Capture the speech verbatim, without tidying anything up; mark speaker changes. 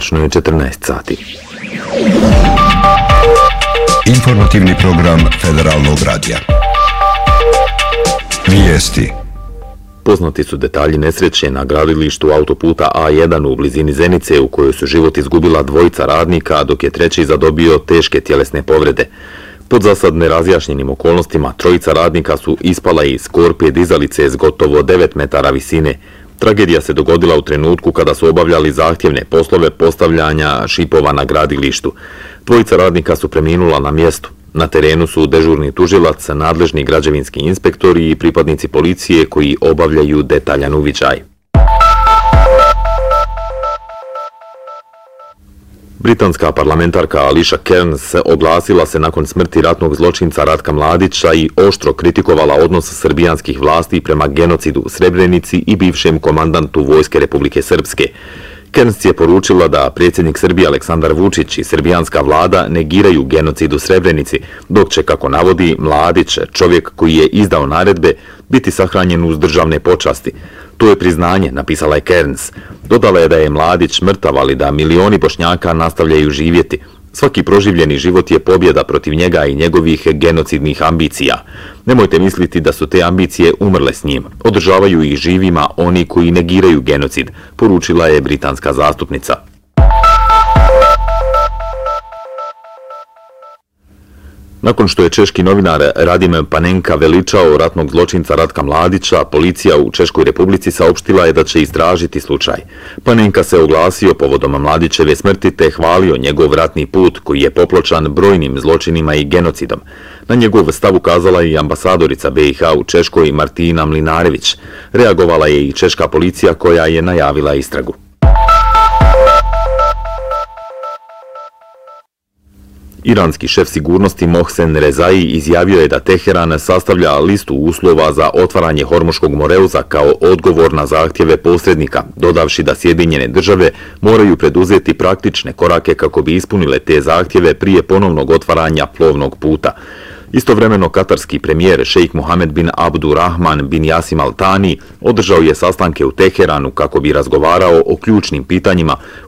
Speaker 1: Tačno je četrnaest sati.
Speaker 2: Informativni program Federalnog radija. Vijesti.
Speaker 1: Poznati su detalji nesreće na gradilištu autoputa A jedan u blizini Zenice u kojoj su život izgubila dvojica radnika, dok je treći zadobio teške tjelesne povrede. Pod zasad nerazjašnjenim okolnostima trojica radnika su ispala iz korpe dizalice s gotovo devet metara visine. Tragedija se dogodila u trenutku kada su obavljali zahtjevne poslove postavljanja šipova na gradilištu. Dvojica radnika su preminula na mjestu. Na terenu su dežurni tužilac, nadležni građevinski inspektori i pripadnici policije koji obavljaju detaljan uviđaj. Britanska parlamentarka Alicia Kearns oglasila se nakon smrti ratnog zločinca Ratka Mladića i oštro kritikovala odnos srbijanskih vlasti prema genocidu u Srebrenici i bivšem komandantu Vojske Republike Srpske. Kearns je poručila da predsjednik Srbije Aleksandar Vučić i srbijanska vlada negiraju genocid u Srebrenici, dok će, kako navodi, Mladić, čovjek koji je izdao naredbe, biti sahranjen uz državne počasti. To je priznanje, napisala je Kearns. Dodala je da je Mladić mrtav, ali da milioni Bošnjaka nastavljaju živjeti. Svaki proživljeni život je pobjeda protiv njega i njegovih genocidnih ambicija. Nemojte misliti da su te ambicije umrle s njim. Održavaju ih živima oni koji negiraju genocid, poručila je britanska zastupnica. Nakon što je češki novinar Radim Panenka veličao ratnog zločinca Ratka Mladića, policija u Češkoj Republici saopštila je da će istražiti slučaj. Panenka se oglasio povodom Mladićeve smrti te hvalio njegov ratni put koji je popločan brojnim zločinima i genocidom. Na njegov stav ukazala i ambasadorica B i H u Češkoj Martina Mlinarević. Reagovala je i češka policija koja je najavila istragu. Iranski šef sigurnosti Mohsen Rezai izjavio je da Teheran sastavlja listu uslova za otvaranje Hormuškog moreuza kao odgovor na zahtjeve posrednika, dodavši da Sjedinjene države moraju preduzeti praktične korake kako bi ispunile te zahtjeve prije ponovnog otvaranja plovnog puta. Istovremeno katarski premijer šejk Mohamed bin Abdurrahman bin Jasim Al Thani održao je sastanke u Teheranu kako bi razgovarao o ključnim pitanjima,